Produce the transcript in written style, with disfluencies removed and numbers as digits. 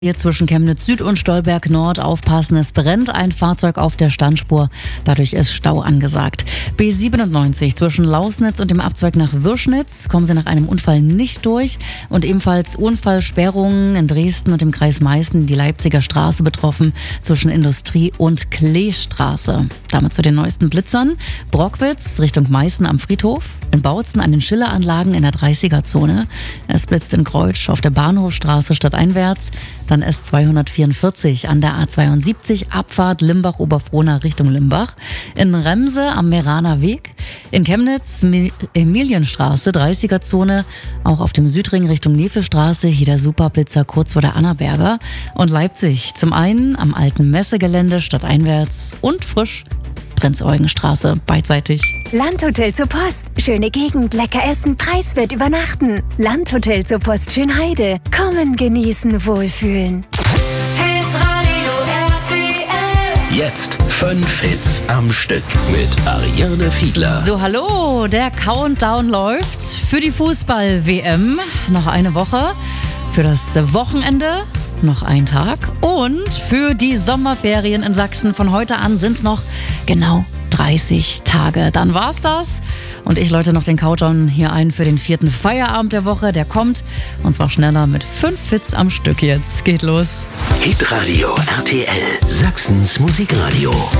Hier zwischen Chemnitz Süd und Stolberg Nord aufpassen, es brennt ein Fahrzeug auf der Standspur, dadurch ist Stau angesagt. B97 zwischen Lausnitz und dem Abzweig nach Würschnitz kommen Sie nach einem Unfall nicht durch und ebenfalls Unfallsperrungen in Dresden und im Kreis Meißen, die Leipziger Straße betroffen, zwischen Industrie- und Kleestraße. Damit zu den neuesten Blitzern. Brockwitz Richtung Meißen am Friedhof, in Bautzen an den Schilleranlagen in der 30er-Zone. Es blitzt in Kreutsch auf der Bahnhofstraße stadteinwärts. Dann S244 an der A72 Abfahrt Limbach-Oberfrohna Richtung Limbach. In Remse am Meraner Weg. In Chemnitz Emilienstraße 30er-Zone. Auch auf dem Südring Richtung Nefelstraße. Hier der Superblitzer kurz vor der Annaberger. Und Leipzig zum einen am alten Messegelände stadteinwärts und frisch Prinzeugenstraße beidseitig. Landhotel zur Post. Schöne Gegend, lecker essen, preiswert übernachten. Landhotel zur Post Schönheide. Kommen, genießen, wohlfühlen. Hitradio RTL. Jetzt 5 Hits am Stück mit Ariane Fiedler. So, hallo, der Countdown läuft für die Fußball-WM. Noch eine Woche. Für das Wochenende noch ein Tag. Und für die Sommerferien in Sachsen von heute an sind es noch genau 30 Tage. Dann war's das. Und ich läute noch den Countdown hier ein für den 4. Feierabend der Woche. Der kommt. Und zwar schneller mit 5 Hits am Stück jetzt. Geht los. Hitradio RTL. Sachsens Musikradio.